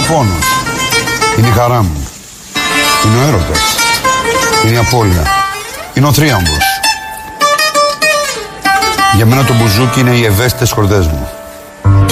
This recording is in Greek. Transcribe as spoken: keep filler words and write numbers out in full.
φόνος. Είναι η χαρά μου. Είναι ο έρωτας. Είναι η απώλεια. Είναι ο θρίαμβος. Για μένα το μπουζούκι είναι οι ευαίσθητες χορδές μου.